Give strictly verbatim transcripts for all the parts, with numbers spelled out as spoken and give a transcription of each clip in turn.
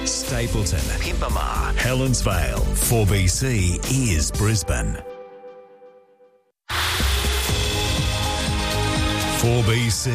Stapleton, Pimpama, Helensvale. four B C is Brisbane. four B C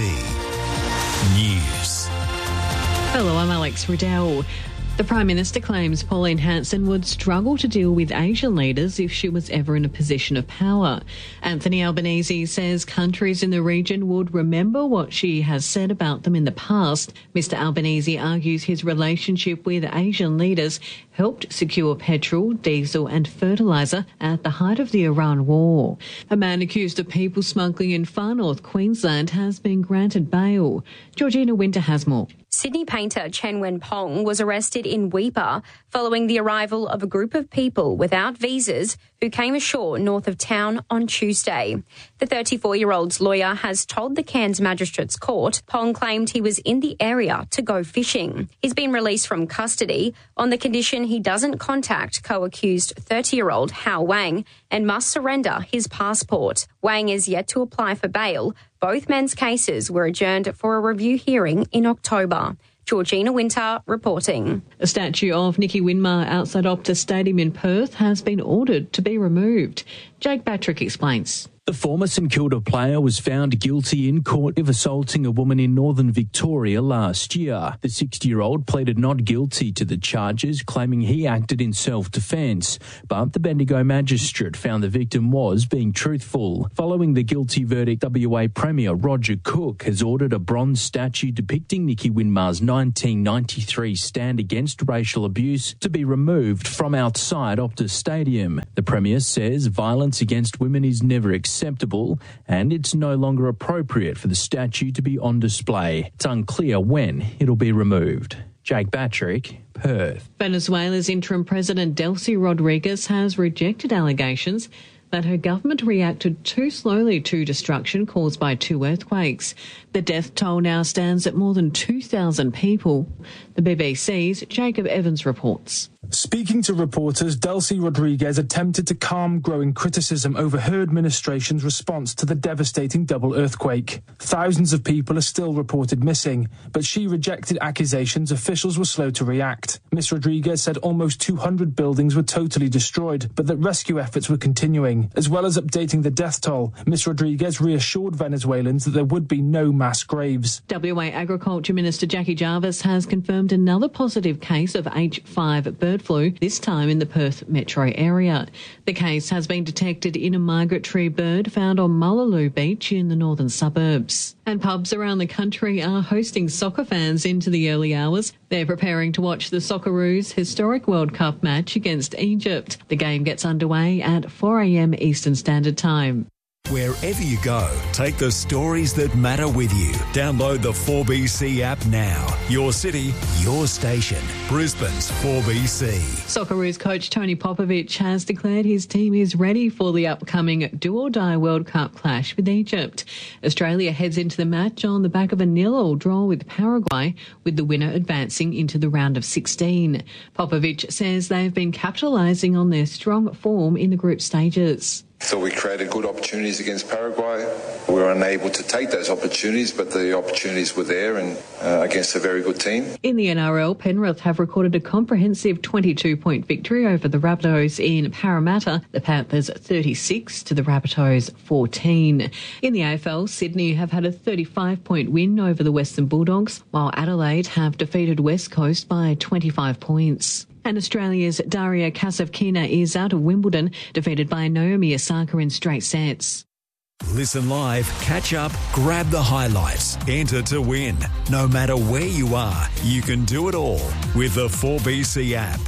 News. Hello, I'm Alex Riddell. The Prime Minister claims Pauline Hanson would struggle to deal with Asian leaders if she was ever in a position of power. Anthony Albanese says countries in the region would remember what she has said about them in the past. Mister Albanese argues his relationship with Asian leaders helped secure petrol, diesel and fertiliser at the height of the Iran war. A man accused of people smuggling in far north Queensland has been granted bail. Georgina Winter has more. Sydney painter Chen Wen-pong was arrested in Weipa following the arrival of a group of people without visas who came ashore north of town on Tuesday. The thirty-four-year-old's lawyer has told the Cairns Magistrates Court Pong claimed he was in the area to go fishing. He's been released from custody on the condition he doesn't contact co-accused thirty-year-old Hao Wang and must surrender his passport. Wang is yet to apply for bail. Both men's cases were adjourned for a review hearing in October. Georgina Winter reporting. A statue of Nicky Winmar outside Optus Stadium in Perth has been ordered to be removed. Jake Patrick explains. The former St Kilda player was found guilty in court of assaulting a woman in northern Victoria last year. The sixty-year-old pleaded not guilty to the charges, claiming he acted in self-defence. But the Bendigo magistrate found the victim was being truthful. Following the guilty verdict, W A Premier Roger Cook has ordered a bronze statue depicting Nicky Winmar's nineteen ninety-three stand against racial abuse to be removed from outside Optus Stadium. The Premier says violence against women is never acceptable. acceptable and it's no longer appropriate for the statue to be on display. It's unclear when it'll be removed. Jake Patrick, Perth. Venezuela's interim president Delcy Rodriguez has rejected allegations that her government reacted too slowly to destruction caused by two earthquakes. The death toll now stands at more than two thousand people. The B B C's Jacob Evans reports. Speaking to reporters, Delcy Rodriguez attempted to calm growing criticism over her administration's response to the devastating double earthquake. Thousands of people are still reported missing, but she rejected accusations officials were slow to react. Miss Rodriguez said almost two hundred buildings were totally destroyed, but that rescue efforts were continuing. As well as updating the death toll, Miss Rodriguez reassured Venezuelans that there would be no mass graves. W A Agriculture Minister Jackie Jarvis has confirmed another positive case of H five bird flu, this time in the Perth metro area. The case has been detected in a migratory bird found on Mullaloo Beach in the northern suburbs. And pubs around the country are hosting soccer fans into the early hours. They're preparing to watch the Socceroos' historic World Cup match against Egypt. The game gets underway at four a.m. Eastern Standard Time. Wherever you go, take the stories that matter with you. Download the four B C app now. Your city, your station. Brisbane's four B C. Socceroos coach Tony Popovic has declared his team is ready for the upcoming do-or-die World Cup clash with Egypt. Australia heads into the match on the back of a nil-all draw with Paraguay, with the winner advancing into the round of sixteen. Popovic says they've been capitalising on their strong form in the group stages. Thought we created good opportunities against Paraguay. We were unable to take those opportunities, but the opportunities were there and uh, against a very good team. In the N R L, Penrith have recorded a comprehensive twenty-two point victory over the Rabbitohs in Parramatta. The Panthers thirty-six to the Rabbitohs fourteen. In the A F L, Sydney have had a thirty-five point win over the Western Bulldogs, while Adelaide have defeated West Coast by twenty-five points. And Australia's Daria Kasatkina is out of Wimbledon, defeated by Naomi Osaka in straight sets. Listen live, catch up, grab the highlights, enter to win. No matter where you are, you can do it all with the four B C app.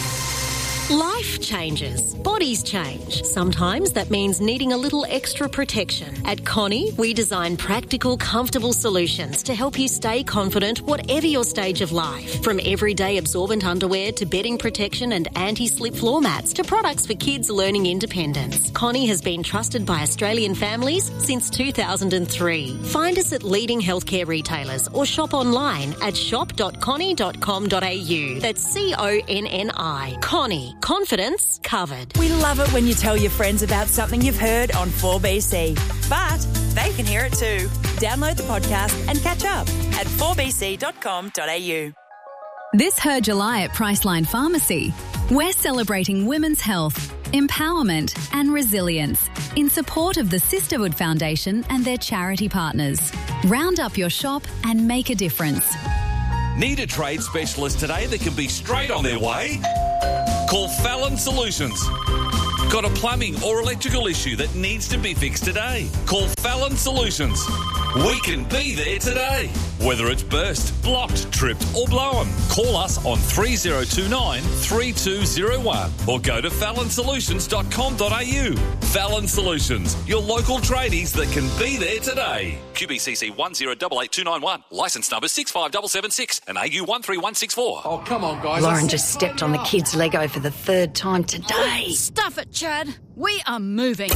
Life changes. Bodies change. Sometimes that means needing a little extra protection. At Connie, we design practical, comfortable solutions to help you stay confident whatever your stage of life. From everyday absorbent underwear to bedding protection and anti-slip floor mats to products for kids learning independence. Connie has been trusted by Australian families since two thousand three. Find us at leading healthcare retailers or shop online at shop dot connie dot com dot a u. That's C O N N I. Connie. Confidence covered. We love it when you tell your friends about something you've heard on four B C. But they can hear it too. Download the podcast and catch up at four b c dot com dot a u. This Her July at Priceline Pharmacy, we're celebrating women's health, empowerment and resilience in support of the Sisterhood Foundation and their charity partners. Round up your shop and make a difference. Need a trade specialist today that can be straight on their way? Call Fallon Solutions. Got a plumbing or electrical issue that needs to be fixed today? Call Fallon Solutions. We can be there today. Whether it's burst, blocked, tripped or blown, call us on three oh two nine, three two oh one or go to fallon solutions dot com dot a u. Fallon Solutions, your local tradies that can be there today. Q B C C one zero eight eight two nine one. Licence number six five seven seven six and A U one three one six four. Oh, come on, guys. Lauren just stepped on the kid's Lego for the third time today. Stuff it, Chad. We are moving.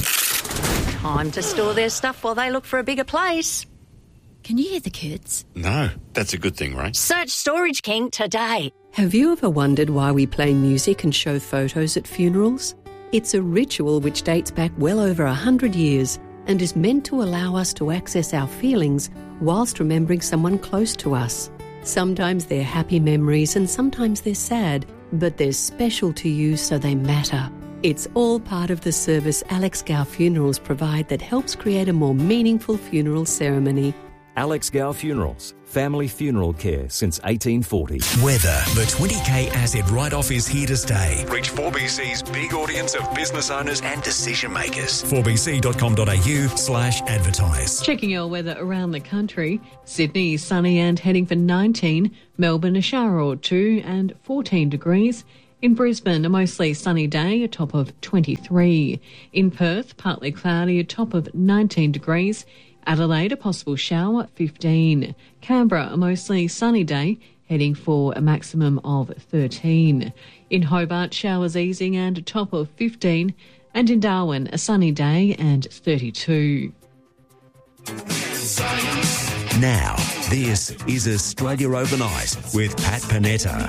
Time to store their stuff while they look for a bigger place. Can you hear the kids? No, that's a good thing, right? Search Storage King today. Have you ever wondered why we play music and show photos at funerals? It's a ritual which dates back well over a hundred years and is meant to allow us to access our feelings whilst remembering someone close to us. Sometimes they're happy memories and sometimes they're sad, but they're special to you so they matter. It's all part of the service Alex Gow Funerals provide that helps create a more meaningful funeral ceremony. Alex Gow Funerals, family funeral care since eighteen forty. Weather. The twenty K asset write-off is here to stay. Reach four B C's big audience of business owners and decision makers. four b c dot com dot a u slash advertise. Checking your weather around the country. Sydney, sunny and heading for nineteen. Melbourne, a shower or two and fourteen degrees. In Brisbane, a mostly sunny day, a top of twenty-three. In Perth, partly cloudy, a top of nineteen degrees. Adelaide, a possible shower, fifteen. Canberra, a mostly sunny day, heading for a maximum of thirteen. In Hobart, showers easing and a top of fifteen. And in Darwin, a sunny day and thirty-two. Now, this is Australia Overnight with Pat Panetta.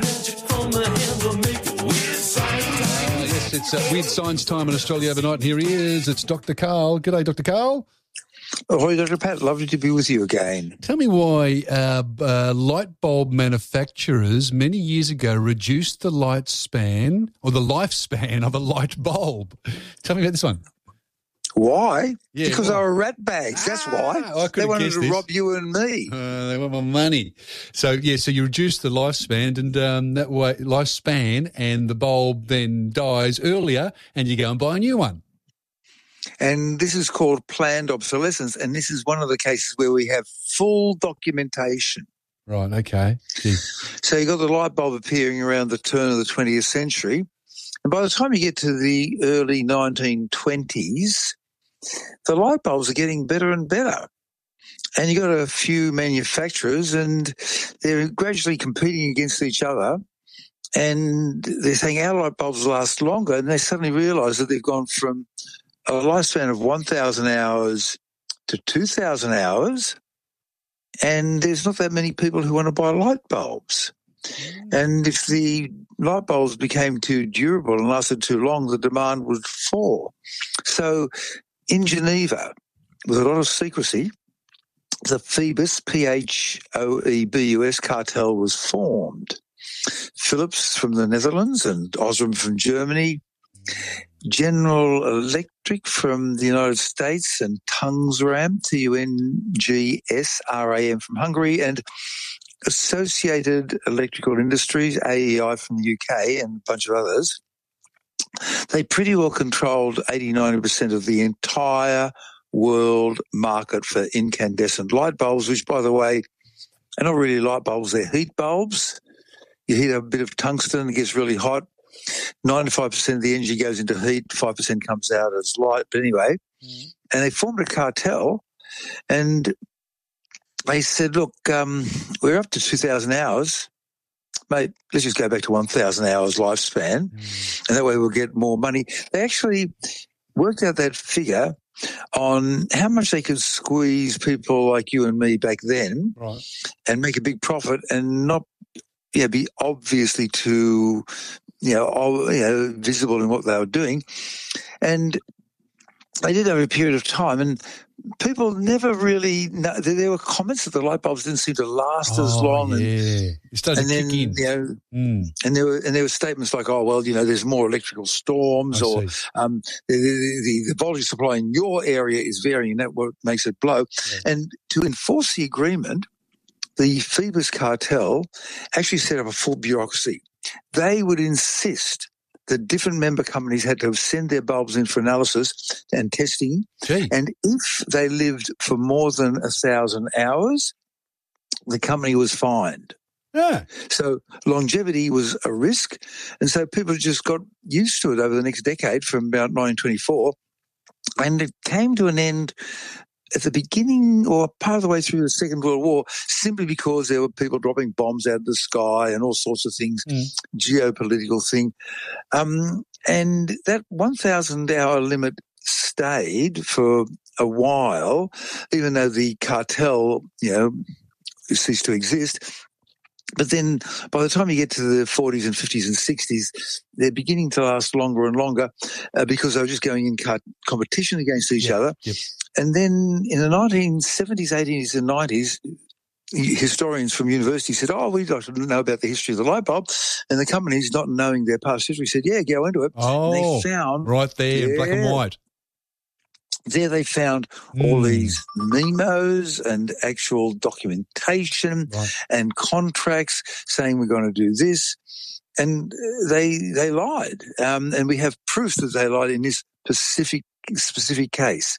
Yes, it's uh, Weird Science time in Australia Overnight, and here he is. It's Doctor Carl. G'day, Doctor Carl. Ahoy, Doctor Pat. Lovely to be with you again. Tell me why uh, uh, light bulb manufacturers many years ago reduced the light span or the lifespan of a light bulb. Tell me about this one. Why? Yeah, because why? they were rat bags. That's ah, why. I they wanted to this. rob you and me. Uh, they want my money. So, yeah, so you reduce the lifespan and um, that way, lifespan, and the bulb then dies earlier and you go and buy a new one. And this is called planned obsolescence, and this is one of the cases where we have full documentation. Right, okay. Gee. So you got the light bulb appearing around the turn of the twentieth century, and by the time you get to the early nineteen twenties, the light bulbs are getting better and better. And you got a few manufacturers, and they're gradually competing against each other, and they're saying our light bulbs last longer, and they suddenly realise that they've gone from a lifespan of one thousand hours to two thousand hours, and there's not that many people who want to buy light bulbs. Mm. And if the light bulbs became too durable and lasted too long, the demand would fall. So in Geneva, with a lot of secrecy, the Phoebus, P H O E B U S cartel was formed. Philips from the Netherlands and Osram from Germany, General Electric from the United States, and Tungsram, T U N G S R A M from Hungary, and Associated Electrical Industries, A E I from the U K, and a bunch of others. They pretty well controlled eighty to ninety percent of the entire world market for incandescent light bulbs, which, by the way, are not really light bulbs, they're heat bulbs. You heat a bit of tungsten, it gets really hot. ninety-five percent of the energy goes into heat, five percent comes out as light. But anyway, mm-hmm. and they formed a cartel, and they said, look, um, we're up to two thousand hours. Mate, let's just go back to one thousand hours lifespan, mm. and that way we'll get more money. They actually worked out that figure on how much they could squeeze people like you and me back then, right, and make a big profit and not yeah, be obviously too, you know, you know, visible in what they were doing. And they did over a period of time, and people never really know. There were comments that the light bulbs didn't seem to last oh, as long. Yeah, and, it started and to then, kick in. You know, mm. and there were and there were statements like, "Oh, well, you know, there's more electrical storms, I or um, the, the, the voltage supply in your area is varying, and that's what makes it blow." Yeah. And to enforce the agreement, the Phoebus cartel actually set up a full bureaucracy. They would insist that different member companies had to send their bulbs in for analysis and testing. Gee. And if they lived for more than a thousand hours, the company was fined. Yeah. So longevity was a risk. And so people just got used to it over the next decade from about nineteen twenty-four. And it came to an end at the beginning or part of the way through the Second World War, simply because there were people dropping bombs out of the sky and all sorts of things, mm. geopolitical thing. Um, and that one thousand hour limit stayed for a while, even though the cartel, you know, ceased to exist. But then by the time you get to the forties and fifties and sixties, they're beginning to last longer and longer uh, because they were just going in car- competition against each yep. other. Yep. And then in the nineteen seventies, eighties and nineties, historians from university said, oh, we'd like to know about the history of the light bulb. And the companies, not knowing their past history, said, yeah, go into it. Oh, and they found, right there yeah, in black and white. There they found mm. all these memos and actual documentation right. and contracts saying we're going to do this. And they they lied. Um, and we have proof that they lied in this specific specific case.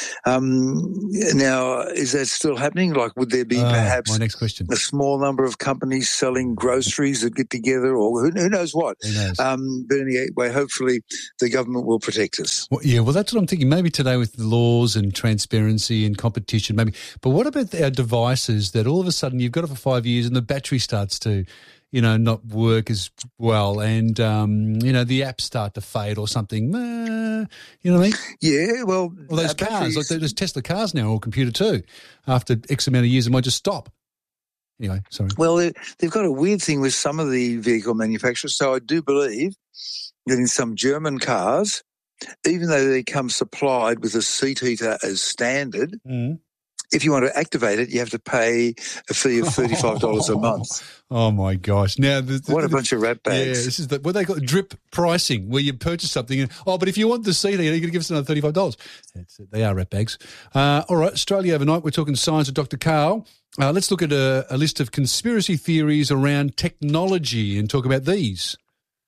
Um, now, is that still happening? Like, would there be uh, perhaps my next question. a small number of companies selling groceries that get together, or who, who knows what? Who knows? Um, but anyway, hopefully the government will protect us. Well, yeah, well, that's what I'm thinking. Maybe today with the laws and transparency and competition, maybe. But what about our devices that all of a sudden you've got it for five years and the battery starts to, you know, not work as well, and um, you know, the apps start to fade or something. Uh, you know what I mean? Yeah. Well, well, those uh, cars, like there's Tesla cars now, or computer too. After X amount of years, it might just stop. Anyway, sorry. Well, they've got a weird thing with some of the vehicle manufacturers. So I do believe that in some German cars, even though they come supplied with a seat heater as standard, mm. if you want to activate it, you have to pay a fee of thirty-five dollars a month. Oh, my gosh. Now, the, the, what a bunch of rat bags. Yeah, this is the, what they call drip pricing, where you purchase something and, oh, but if you want the seat, you're going to give us another thirty-five dollars. That's it. They are rat bags. Uh, all right, Australia Overnight, we're talking science with Doctor Karl. Uh, let's look at a, a list of conspiracy theories around technology and talk about these.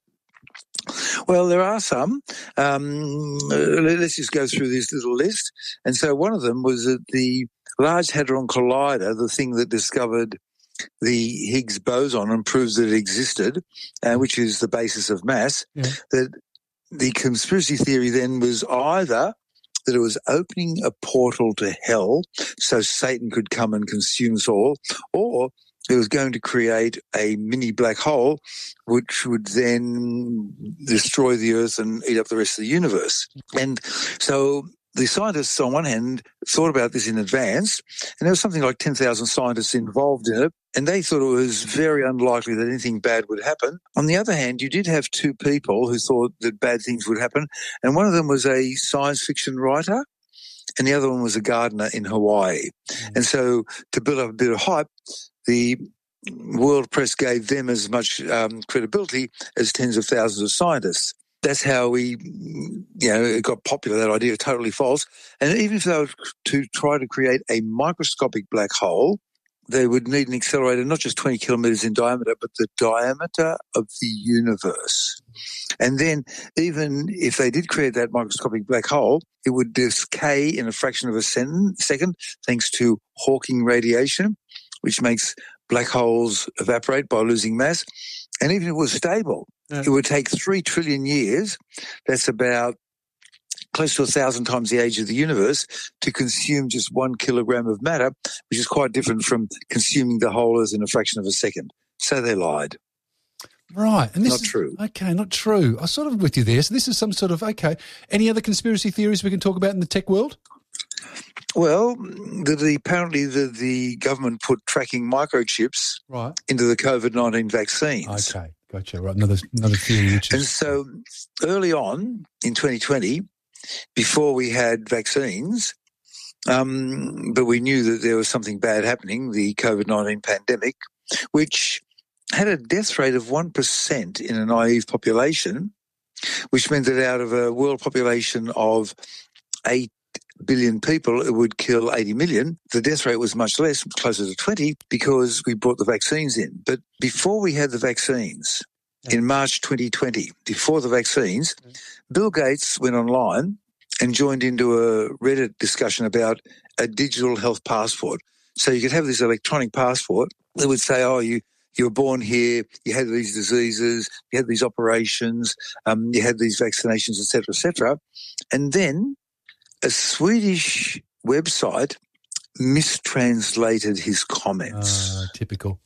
Well, there are some. Um, let's just go through this little list. And so one of them was that the Large Hadron Collider, the thing that discovered the Higgs boson and proves that it existed, uh, which is the basis of mass, yeah. that the conspiracy theory then was either that it was opening a portal to hell so Satan could come and consume us all, or it was going to create a mini black hole which would then destroy the Earth and eat up the rest of the universe. And so the scientists, on one hand, thought about this in advance, and there was something like ten thousand scientists involved in it, and they thought it was very unlikely that anything bad would happen. On the other hand, you did have two people who thought that bad things would happen, and one of them was a science fiction writer, and the other one was a gardener in Hawaii. Mm. And so to build up a bit of hype, the world press gave them as much um, credibility as tens of thousands of scientists. That's how we, you know, it got popular, that idea, totally false. And even if they were to try to create a microscopic black hole, they would need an accelerator not just twenty kilometres in diameter, but the diameter of the universe. And then even if they did create that microscopic black hole, it would decay in a fraction of a second thanks to Hawking radiation, which makes black holes evaporate by losing mass. And even if it was stable, yeah. it would take three trillion years. That's about close to a thousand times the age of the universe to consume just one kilogram of matter, which is quite different from consuming the whole Earth in a fraction of a second. So they lied. Right. And this not is, true. Okay, not true. I sort of with you there. So this is some sort of, okay. Any other conspiracy theories we can talk about in the tech world? Well, the, the, apparently the, the government put tracking microchips right. into the COVID nineteen vaccines. Okay, gotcha. Right, another another theory. Which is... And so early on in twenty twenty, before we had vaccines, um, but we knew that there was something bad happening, the COVID nineteen pandemic, which had a death rate of one percent in a naive population, which meant that out of a world population of eight billion people, it would kill eighty million. The death rate was much less, closer to twenty, because we brought the vaccines in. But before we had the vaccines, in March twenty twenty, before the vaccines, Bill Gates went online and joined into a Reddit discussion about a digital health passport. So you could have this electronic passport that would say, oh, you, you were born here, you had these diseases, you had these operations, um, you had these vaccinations, et cetera, et cetera. And then a Swedish website mistranslated his comments. Uh, typical.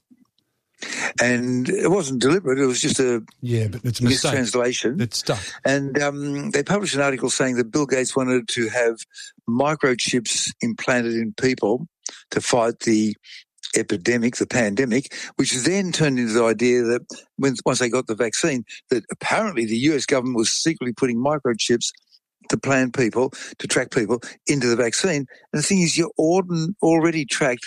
And it wasn't deliberate. It was just a yeah, but it's a mistranslation. It's stuck. And um, they published an article saying that Bill Gates wanted to have microchips implanted in people to fight the epidemic, the pandemic, which then turned into the idea that when, once they got the vaccine, that apparently the U S government was secretly putting microchips to plan people, to track people into the vaccine. And the thing is, you're already tracked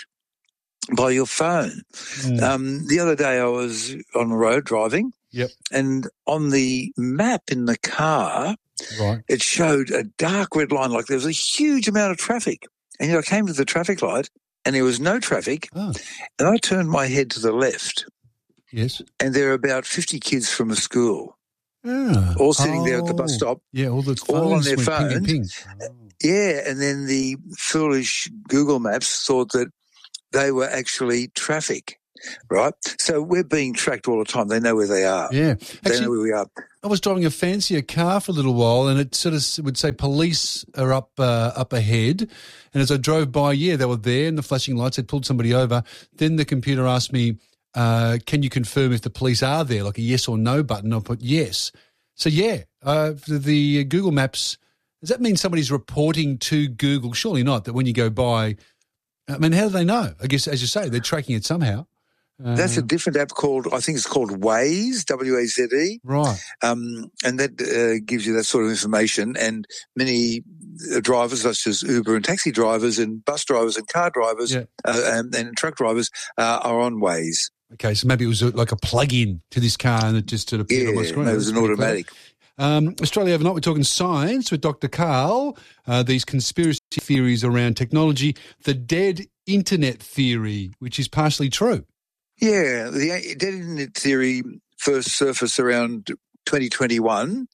by your phone. Mm. Um, the other day I was on the road driving, yep, and on the map in the car, right, it showed a dark red line, like there was a huge amount of traffic. And you know, I came to the traffic light and there was no traffic, oh. and I turned my head to the left. Yes. And there were about fifty kids from a school, yeah. all sitting oh. there at the bus stop, yeah, all, the all on their phones. phones. Ping and ping. Yeah, and then the foolish Google Maps thought that they were actually traffic, right? So we're being tracked all the time. They know where they are. Yeah. They Actually, know where we are. I was driving a fancier car for a little while, and it sort of would say police are up uh, up ahead. And as I drove by, yeah, they were there, and the flashing lights had pulled somebody over. Then the computer asked me, uh, can you confirm if the police are there, like a yes or no button? I put yes. So, yeah, uh, the, the Google Maps, does that mean somebody's reporting to Google? Surely not, that when you go by, I mean, how do they know? I guess, as you say, they're tracking it somehow. Uh, That's a different app called, I think it's called Waze, W A Z E. Right. Um, and that uh, gives you that sort of information. And many drivers, such as Uber and taxi drivers and bus drivers and car drivers yeah. uh, and, and truck drivers uh, are on Waze. Okay, so maybe it was a, like a plug-in to this car and it just sort of appeared yeah, on my screen. it was an automatic. Um, Australia Overnight, we're talking science with Doctor Karl, uh, these conspiracy theories around technology, the dead internet theory, which is partially true. Yeah, the dead internet theory first surfaced around twenty twenty-one,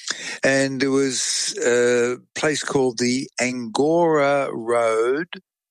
and there was a place called the Angora Road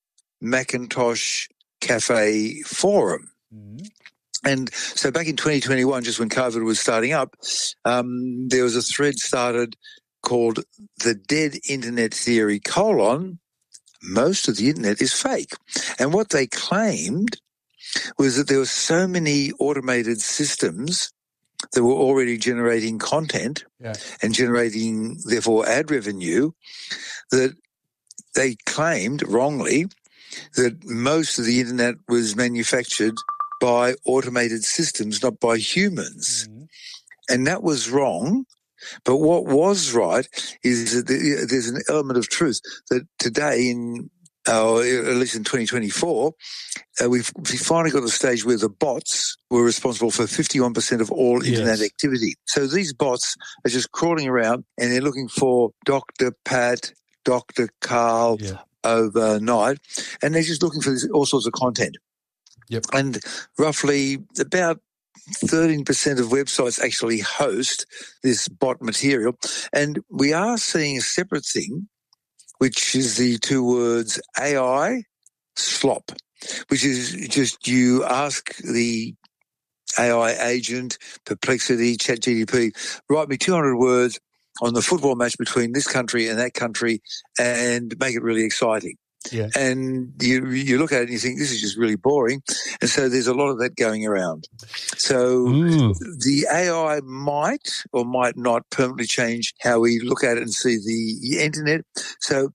Macintosh Cafe Forum. Mm-hmm. And so back in twenty twenty-one, just when COVID was starting up, um, there was a thread started called The Dead Internet Theory, colon, most of the internet is fake. And what they claimed was that there were so many automated systems that were already generating content yeah. and generating, therefore, ad revenue, that they claimed wrongly that most of the internet was manufactured by automated systems, not by humans. Mm-hmm. And that was wrong. But what was right is that there's an element of truth that today in Uh, at least in twenty twenty-four, uh, we've, we finally got to the stage where the bots were responsible for fifty-one percent of all internet yes. activity. So these bots are just crawling around and they're looking for Doctor Pat, Doctor Karl yeah. overnight, and they're just looking for this, all sorts of content. Yep. And roughly about thirteen percent of websites actually host this bot material. And we are seeing a separate thing, which is the two words A I slop, which is just you ask the A I agent, Perplexity, ChatGPT, write me two hundred words on the football match between this country and that country and make it really exciting. Yeah. And you you look at it and you think, this is just really boring. And so there's a lot of that going around. So Ooh. the A I might or might not permanently change how we look at it and see the internet. So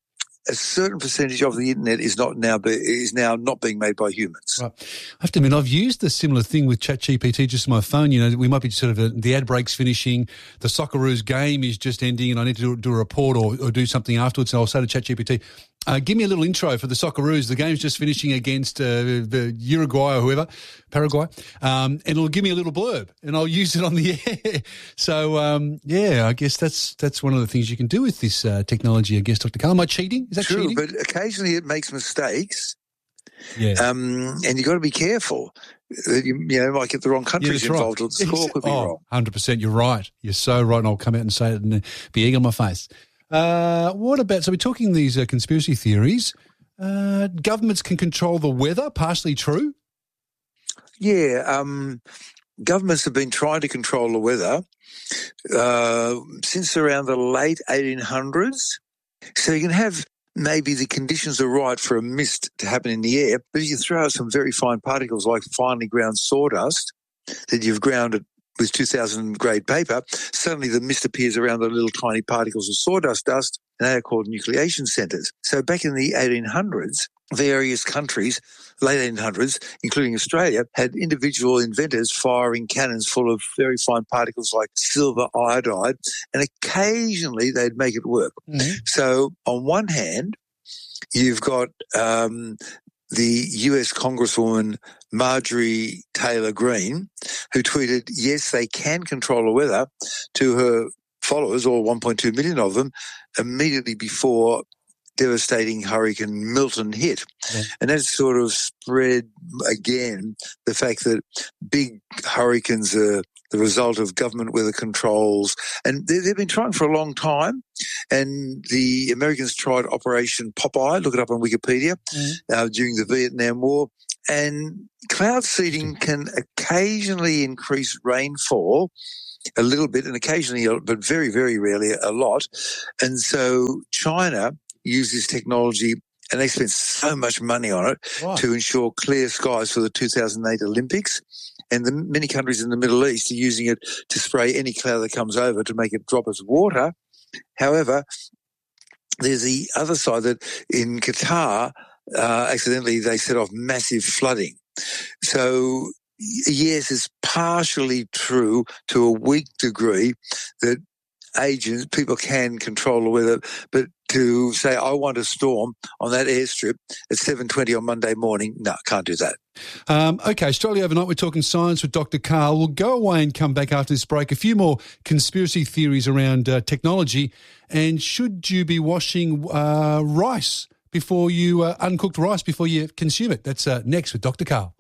a certain percentage of the internet is not now be, is now not being made by humans. Right. I have to admit, I've used a similar thing with ChatGPT just on my phone. You know, we might be sort of a, the ad break's finishing, the Socceroos game is just ending, and I need to do, do a report or, or do something afterwards. And I'll say to ChatGPT, uh, "Give me a little intro for the Socceroos. The game's just finishing against uh, the Uruguay or whoever, Paraguay, um, and it'll give me a little blurb, and I'll use it on the air." So um, yeah, I guess that's that's one of the things you can do with this uh, technology. I guess, Doctor Carl, am I cheating? Is that True, cheating? but occasionally it makes mistakes. Yeah. Um, and you've got to be careful. You, you know, might get the wrong countries yeah, involved right. or the score could be oh, wrong. one hundred percent, you're right. You're so right, and I'll come out and say it and be egg on my face. Uh, what about, so we're talking these uh, conspiracy theories. Uh, governments can control the weather, partially true? Yeah, um, governments have been trying to control the weather uh, since around the late eighteen hundreds. So you can have maybe the conditions are right for a mist to happen in the air, but if you throw out some very fine particles like finely ground sawdust that you've ground it with two thousand grade paper, suddenly the mist appears around the little tiny particles of sawdust dust, and they are called nucleation centres. So back in the eighteen hundreds, various countries, late eighteen hundreds, including Australia, had individual inventors firing cannons full of very fine particles like silver iodide, and occasionally they'd make it work. Mm-hmm. So on one hand, you've got um, the U S Congresswoman Marjorie Taylor Greene, who tweeted, yes, they can control the weather, to her followers, or one point two million of them, immediately before devastating Hurricane Milton hit. Yeah. And that sort of spread again the fact that big hurricanes are the result of government weather controls. And they, they've been trying for a long time. And the Americans tried Operation Popeye, look it up on Wikipedia, mm. uh, during the Vietnam War. And cloud seeding can occasionally increase rainfall a little bit, and occasionally, but very, very rarely, a lot. And so China used this technology, and they spent so much money on it wow. to ensure clear skies for the two thousand eight Olympics. And the many countries in the Middle East are using it to spray any cloud that comes over to make it drop as water. However, there's the other side that in Qatar, uh, accidentally they set off massive flooding. So yes, it's partially true to a weak degree that agents, people can control the weather, but to say, I want a storm on that airstrip at seven twenty on Monday morning, no, can't do that. Um, okay, Australia Overnight, we're talking science with Doctor Carl. We'll go away and come back after this break. A few more conspiracy theories around uh, technology. And should you be washing uh, rice before you, uh, uncooked rice before you consume it? That's uh, next with Doctor Carl.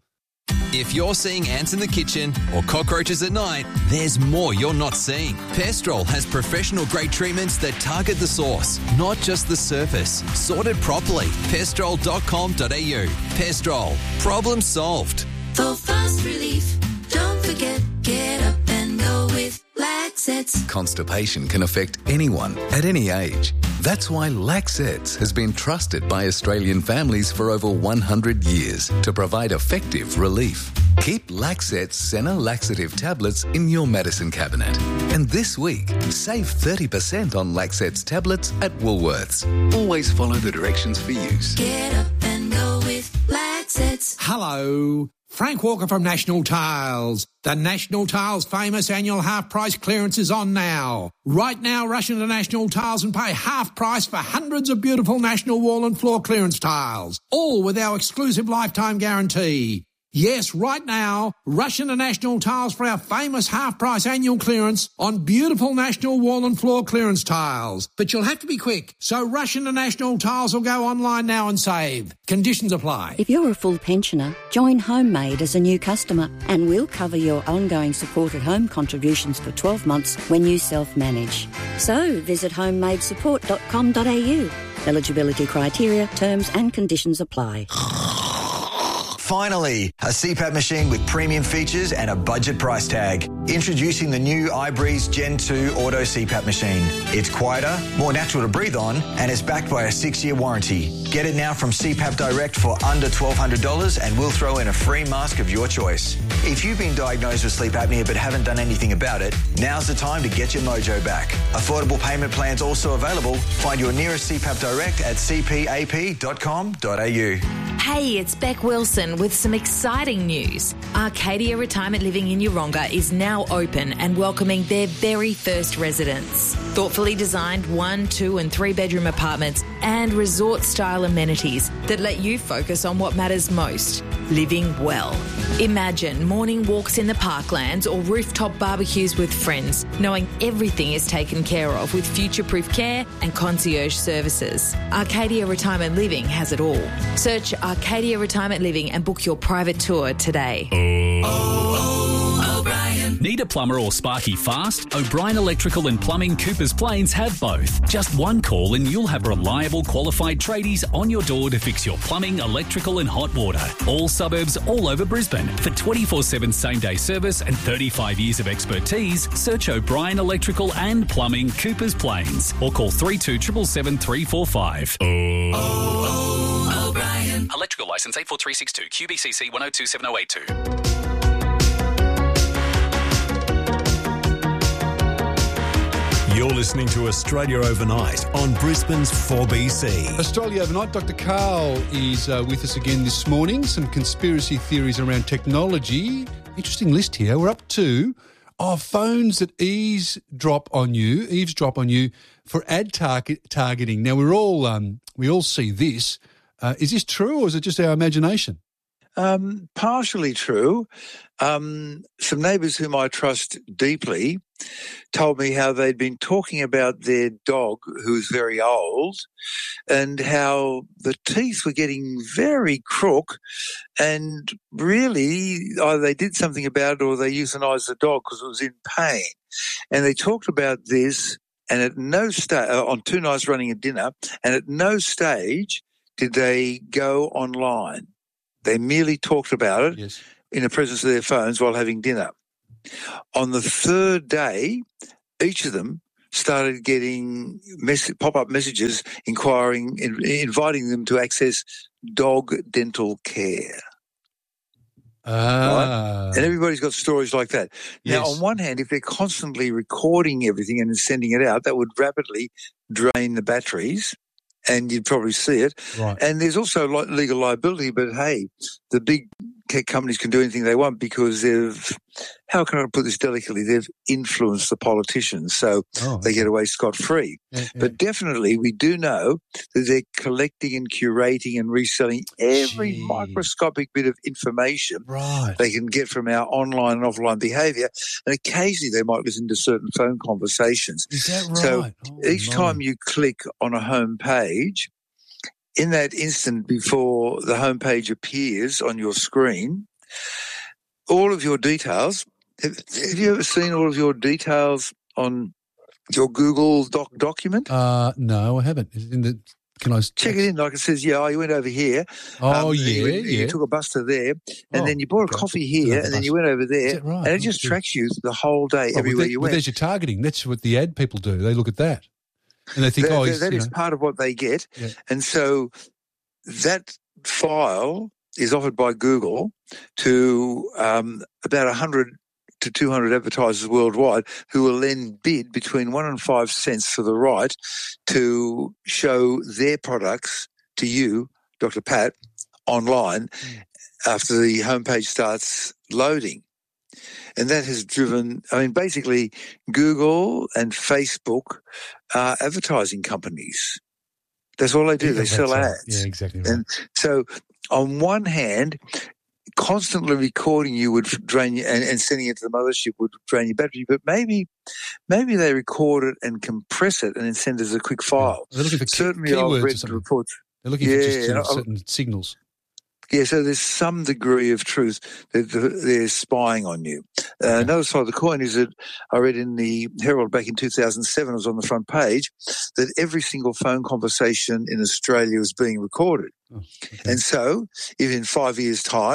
If you're seeing ants in the kitchen or cockroaches at night, there's more you're not seeing. Pestrol has professional-grade treatments that target the source, not just the surface. Sorted properly. pestrol dot com dot a u. Pestrol. Problem solved. For fast relief, don't forget, get up and go with Laxets. Constipation can affect anyone at any age. That's why Laxets has been trusted by Australian families for over one hundred years to provide effective relief. Keep Laxets Senna laxative tablets in your medicine cabinet. And this week, save thirty percent on Laxets tablets at Woolworths. Always follow the directions for use. Get up and go with Laxets. Hello. Frank Walker from National Tiles. The National Tiles famous annual half price clearance is on now. Right now, rush into National Tiles and pay half price for hundreds of beautiful National wall and floor clearance tiles, all with our exclusive lifetime guarantee. Yes, right now, rush into National Tiles for our famous half-price annual clearance on beautiful National wall and floor clearance tiles. But you'll have to be quick, so rush into National Tiles or go online now and save. Conditions apply. If you're a full pensioner, join Homemade as a new customer and we'll cover your ongoing supported home contributions for twelve months when you self-manage. So visit homemade support dot com dot a u. Eligibility criteria, terms and conditions apply. Finally, a C PAP machine with premium features and a budget price tag. Introducing the new iBreeze Gen two Auto C PAP machine. It's quieter, more natural to breathe on, and is backed by a six-year warranty. Get it now from C PAP Direct for under twelve hundred dollars and we'll throw in a free mask of your choice. If you've been diagnosed with sleep apnea but haven't done anything about it, now's the time to get your mojo back. Affordable payment plans also available. Find your nearest C PAP Direct at c p a p dot com dot a u. Hey, it's Beck Wilson with some exciting news. Arcadia Retirement Living in Yeronga is now open and welcoming their very first residents. Thoughtfully designed one, two and three bedroom apartments and resort-style amenities that let you focus on what matters most, living well. Imagine morning walks in the parklands or rooftop barbecues with friends, knowing everything is taken care of with future-proof care and concierge services. Arcadia Retirement Living has it all. Search Arcadia Retirement Living and book your private tour today. Oh, O'Brien. Need a plumber or sparky fast? O'Brien Electrical and Plumbing Coopers Plains have both. Just one call and you'll have reliable, qualified tradies on your door to fix your plumbing, electrical and hot water. All suburbs all over Brisbane. For twenty-four seven same-day service and thirty-five years of expertise, search O'Brien Electrical and Plumbing Coopers Plains or call three two seven seven three four five. Oh, oh, O'Brien. Electrical licence eight four three six two, Q B C C one oh two seven oh eight two. You're listening to Australia Overnight on Brisbane's four B C. Australia Overnight, Doctor Carl is uh, with us again this morning. Some conspiracy theories around technology. Interesting list here. We're up to oh, phones that eavesdrop on you, eavesdrop on you for ad target targeting. Now we're all um, we all see this. Uh, is this true or is it just our imagination? Um, partially true. Um, some neighbours whom I trust deeply told me how they'd been talking about their dog, who's very old, and how the teeth were getting very crook, and really either they did something about it or they euthanized the dog because it was in pain. And they talked about this, and at no stage, uh, on two nights running a dinner, and at no stage did they go online. They merely talked about it yes. in the presence of their phones while having dinner. On the third day, each of them started getting mess- pop-up messages inquiring, in, inviting them to access dog dental care. Ah. Right? And everybody's got stories like that. Yes. Now, on one hand, if they're constantly recording everything and sending it out, that would rapidly drain the batteries. And you'd probably see it. Right. And there's also legal liability, but hey, the big tech companies can do anything they want because they've, how can I put this delicately, they've influenced the politicians, so oh, they get away scot-free. Yeah, yeah. But definitely we do know that they're collecting and curating and reselling every Gee. microscopic bit of information Right. they can get from our online and offline behaviour, and occasionally they might listen to certain phone conversations. Is that right? So oh, each my. time you click on a home page, in that instant before the home page appears on your screen, all of your details, have, have you ever seen all of your details on your Google doc document? Uh, no, I haven't. Is it in the, can I check it in? Like it says, yeah, oh, you went over here. Oh, um, yeah, you, yeah. You took a bus to there, and Oh, then you bought okay. a coffee here, Took a and then bus. you went over there, Is that right? and it Oh, just good. tracks you the whole day, Oh, well, everywhere there- you well, went. there's your targeting. That's what the ad people do. They look at that. And they think, That- oh, that- he's, that you is know. part of what they get. Yeah. And so that file is offered by Google to um, about one hundred to two hundred advertisers worldwide, who will then bid between one and five cents for the right to show their products to you, Doctor Pat, online mm. after the homepage starts loading. And that has driven, I mean, basically Google and Facebook are advertising companies. That's all they do. Yeah, they sell right. ads. Yeah, exactly right. And so on one hand, constantly recording you would drain you, and, and sending it to the mothership would drain your battery. But maybe, maybe they record it and compress it and then send it as a quick file. Yeah. They're looking for key- Certainly, keywords I've or read something. reports. They're looking yeah, for just you know, and I- certain signals. Yeah, so there's some degree of truth that they're spying on you. Uh, another side of the coin is that I read in the Herald back in two thousand seven, it was on the front page, that every single phone conversation in Australia was being recorded. Oh, okay. And so if in five years' time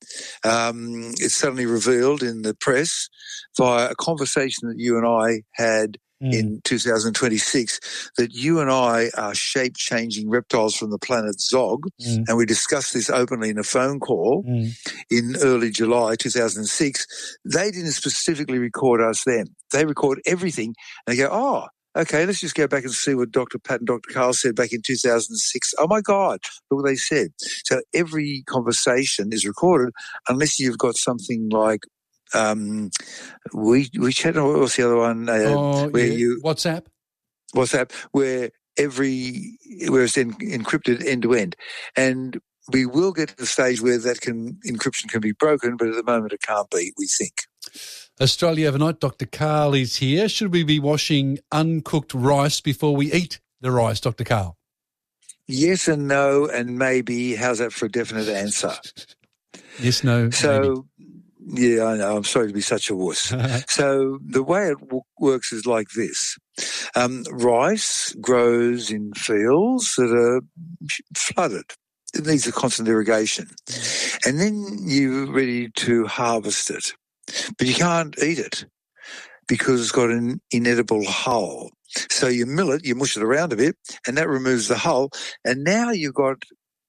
Um, it's suddenly revealed in the press via a conversation that you and I had mm. in two thousand twenty-six that you and I are shape-changing reptiles from the planet Zog, mm. and we discussed this openly in a phone call mm. in early July two thousand six. They didn't specifically record us then. They record everything, and they go, oh, okay, let's just go back and see what Doctor Pat and Doctor Carl said back in two thousand six. Oh, my God, look what they said. So every conversation is recorded unless you've got something like um, we WeChat, or what's the other one? Uh, oh, where yeah. you WhatsApp? WhatsApp, where every where it's en- encrypted end-to-end. And we will get to the stage where that can encryption can be broken, but at the moment it can't be, we think. Australia Overnight, Doctor Carl is here. Should we be washing uncooked rice before we eat the rice, Doctor Carl? Yes and no, and maybe. How's that for a definite answer? Yes, no, So, maybe. yeah, I know. I'm sorry to be such a wuss. So the way it w- works is like this. Um, rice grows in fields that are flooded. It needs a constant irrigation. And then you're ready to harvest it. But you can't eat it because it's got an inedible hull. So you mill it, you mush it around a bit, and that removes the hull. And now you've got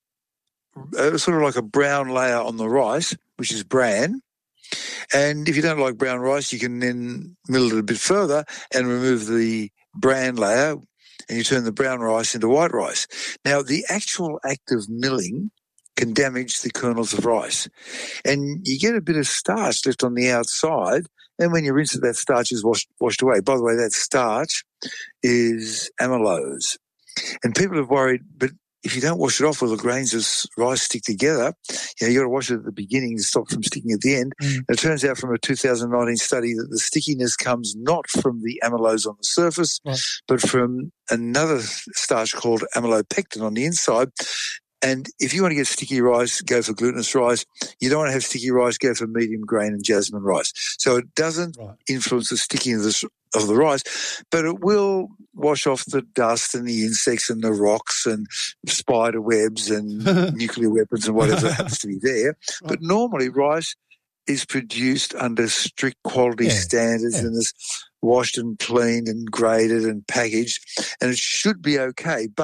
a, sort of like a brown layer on the rice, which is bran. And if you don't like brown rice, you can then mill it a bit further and remove the bran layer, and you turn the brown rice into white rice. Now, the actual act of milling can damage the kernels of rice. And you get a bit of starch left on the outside, and when you rinse it, that starch is washed, washed away. By the way, that starch is amylose. And people have worried, but if you don't wash it off, well, the grains of rice stick together. You know, you got to wash it at the beginning to stop from sticking at the end. Mm. And it turns out from a two thousand nineteen study that the stickiness comes not from the amylose on the surface, right, but from another starch called amylopectin on the inside. And if you want to get sticky rice, go for glutinous rice. You don't want to have sticky rice, go for medium grain and jasmine rice. So it doesn't right. influence the stickiness of the rice, but it will wash off the dust and the insects and the rocks and spider webs and nuclear weapons and whatever happens to be there. Right. But normally rice is produced under strict quality yeah. standards yeah. and is washed and cleaned and graded and packaged, and it should be okay. But